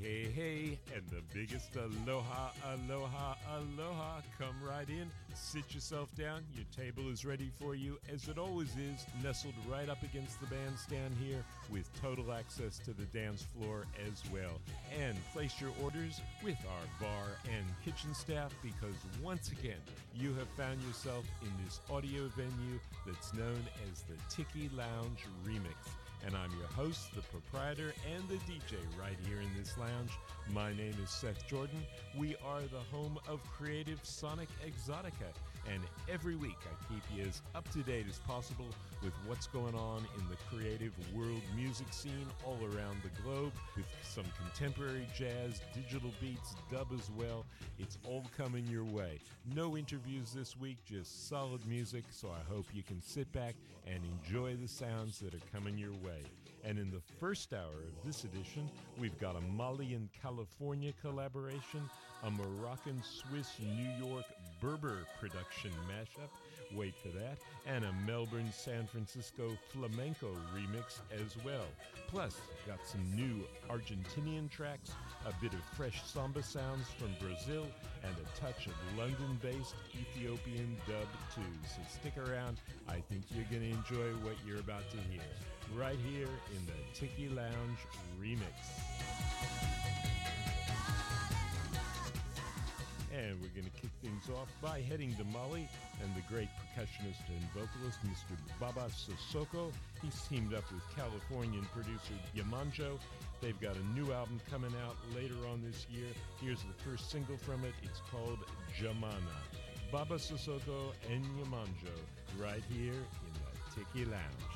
hey, hey, and the biggest aloha, aloha, aloha. Come right in, sit yourself down. Your table is ready for you, as it always is, nestled right up against the bandstand here with total access to the dance floor as well. And place your orders with our bar and kitchen staff, because once again, you have found yourself in this audio venue that's known as the Tiki Lounge Remix. And I'm your host, the proprietor, and the DJ right here in this lounge. My name is Seth Jordan. We are the home of Creative Sonic Exotica. And every week I keep you as up-to-date as possible with what's going on in the creative world music scene all around the globe, with some contemporary jazz, digital beats, dub as well. It's all coming your way. No interviews this week, just solid music, so I hope you can sit back and enjoy the sounds that are coming your way. And in the first hour of this edition, we've got a Mali and California collaboration, a Moroccan-Swiss-New York Berber production mashup, wait for that, and a Melbourne-San Francisco flamenco remix as well. Plus, got some new Argentinian tracks, a bit of fresh samba sounds from Brazil, and a touch of London-based Ethiopian dub too. So stick around. I think you're going to enjoy what you're about to hear right here in the Tiki Lounge Remix. And we're going to kick things off by heading to Mali and the great percussionist and vocalist, Mr. Baba Sissoko. He's teamed up with Californian producer Yamanjo. They've got a new album coming out later on this year. Here's the first single from it. It's called Jamana. Baba Sissoko and Yamanjo right here in the Tiki Lounge.